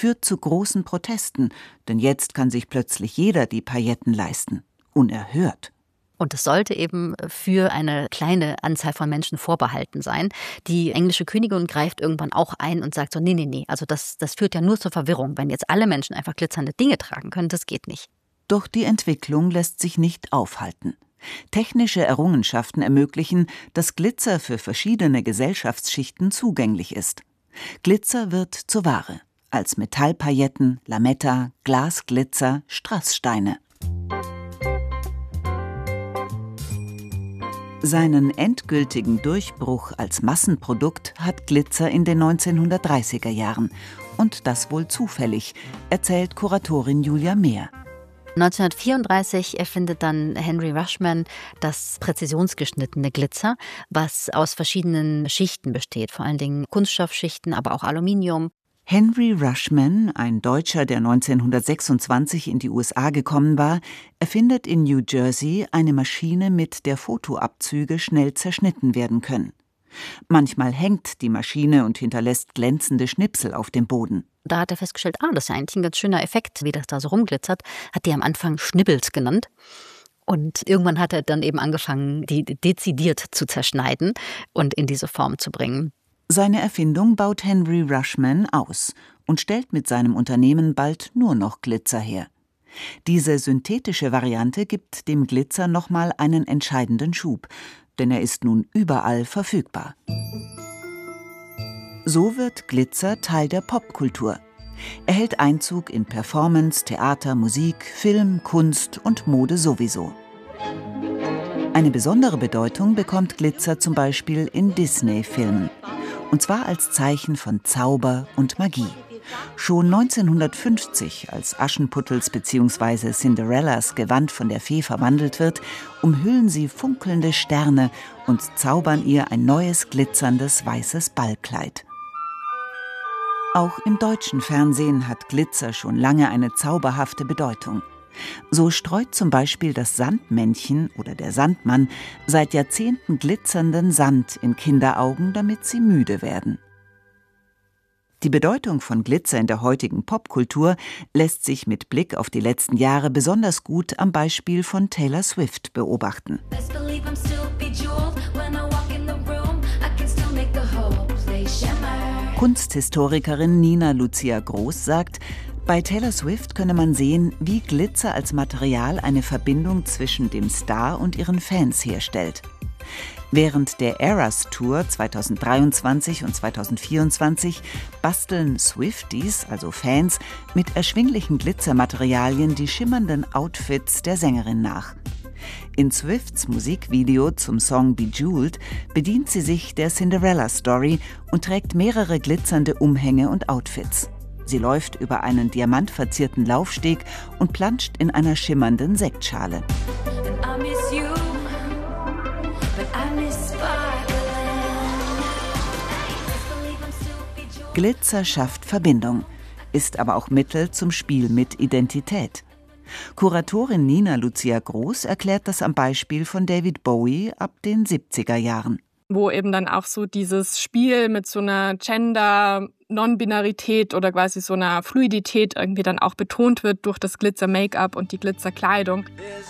führt zu großen Protesten, denn jetzt kann sich plötzlich jeder die Pailletten leisten. Unerhört. Und es sollte eben für eine kleine Anzahl von Menschen vorbehalten sein. Die englische Königin greift irgendwann auch ein und sagt so, nee, also das führt ja nur zur Verwirrung. Wenn jetzt alle Menschen einfach glitzernde Dinge tragen können, das geht nicht. Doch die Entwicklung lässt sich nicht aufhalten. Technische Errungenschaften ermöglichen, dass Glitzer für verschiedene Gesellschaftsschichten zugänglich ist. Glitzer wird zur Ware. Als Metallpailletten, Lametta, Glasglitzer, Strasssteine. Seinen endgültigen Durchbruch als Massenprodukt hat Glitzer in den 1930er Jahren. Und das wohl zufällig, erzählt Kuratorin Julia Mehr. 1934 erfindet dann Henry Rushman das präzisionsgeschnittene Glitzer, was aus verschiedenen Schichten besteht, vor allen Dingen Kunststoffschichten, aber auch Aluminium. Henry Rushman, ein Deutscher, der 1926 in die USA gekommen war, erfindet in New Jersey eine Maschine, mit der Fotoabzüge schnell zerschnitten werden können. Manchmal hängt die Maschine und hinterlässt glänzende Schnipsel auf dem Boden. Da hat er festgestellt, das ist ja eigentlich ein ganz schöner Effekt, wie das da so rumglitzert. Hat die am Anfang Schnibbels genannt. Und irgendwann hat er dann eben angefangen, die dezidiert zu zerschneiden und in diese Form zu bringen. Seine Erfindung baut Henry Rushman aus und stellt mit seinem Unternehmen bald nur noch Glitzer her. Diese synthetische Variante gibt dem Glitzer nochmal einen entscheidenden Schub, denn er ist nun überall verfügbar. So wird Glitzer Teil der Popkultur. Er hält Einzug in Performance, Theater, Musik, Film, Kunst und Mode sowieso. Eine besondere Bedeutung bekommt Glitzer zum Beispiel in Disney-Filmen. Und zwar als Zeichen von Zauber und Magie. Schon 1950, als Aschenputtels bzw. Cinderellas Gewand von der Fee verwandelt wird, umhüllen sie funkelnde Sterne und zaubern ihr ein neues glitzerndes weißes Ballkleid. Auch im deutschen Fernsehen hat Glitzer schon lange eine zauberhafte Bedeutung. So streut zum Beispiel das Sandmännchen oder der Sandmann seit Jahrzehnten glitzernden Sand in Kinderaugen, damit sie müde werden. Die Bedeutung von Glitzer in der heutigen Popkultur lässt sich mit Blick auf die letzten Jahre besonders gut am Beispiel von Taylor Swift beobachten. Kunsthistorikerin Nina Lucia Groß sagt, bei Taylor Swift könne man sehen, wie Glitzer als Material eine Verbindung zwischen dem Star und ihren Fans herstellt. Während der Eras Tour 2023 und 2024 basteln Swifties, also Fans, mit erschwinglichen Glitzermaterialien die schimmernden Outfits der Sängerin nach. In Swifts Musikvideo zum Song Bejeweled bedient sie sich der Cinderella-Story und trägt mehrere glitzernde Umhänge und Outfits. Sie läuft über einen diamantverzierten Laufsteg und planscht in einer schimmernden Sektschale. Glitzer schafft Verbindung, ist aber auch Mittel zum Spiel mit Identität. Kuratorin Nina Lucia Groß erklärt das am Beispiel von David Bowie ab den 70er Jahren. Wo eben dann auch so dieses Spiel mit so einer Gender-Non-Binarität oder quasi so einer Fluidität irgendwie dann auch betont wird durch das Glitzer-Make-up und die Glitzerkleidung.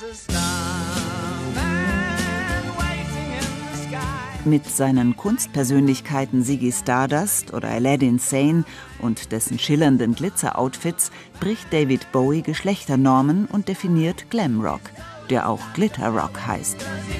Mit seinen Kunstpersönlichkeiten Ziggy Stardust oder Aladdin Sane und dessen schillernden Glitzer-Outfits bricht David Bowie Geschlechternormen und definiert Glamrock, der auch Glitterrock heißt.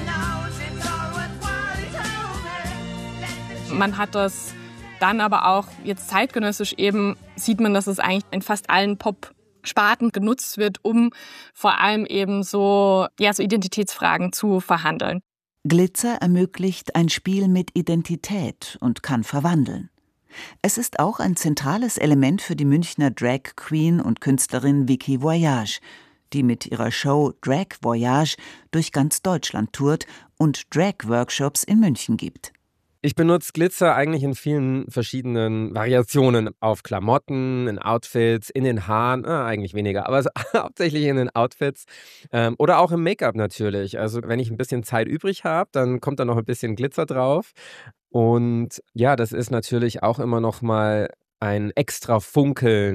Man hat das dann aber auch jetzt zeitgenössisch eben, sieht man, dass es eigentlich in fast allen Pop-Sparten genutzt wird, um vor allem eben so Identitätsfragen zu verhandeln. Glitzer ermöglicht ein Spiel mit Identität und kann verwandeln. Es ist auch ein zentrales Element für die Münchner Drag Queen und Künstlerin Vicky Voyage, die mit ihrer Show Drag Voyage durch ganz Deutschland tourt und Drag-Workshops in München gibt. Ich benutze Glitzer eigentlich in vielen verschiedenen Variationen. Auf Klamotten, in Outfits, in den Haaren, eigentlich weniger, aber hauptsächlich in den Outfits. Oder auch im Make-up natürlich. Also wenn ich ein bisschen Zeit übrig habe, dann kommt da noch ein bisschen Glitzer drauf. Und ja, das ist natürlich auch immer noch mal ein extra Funkeln.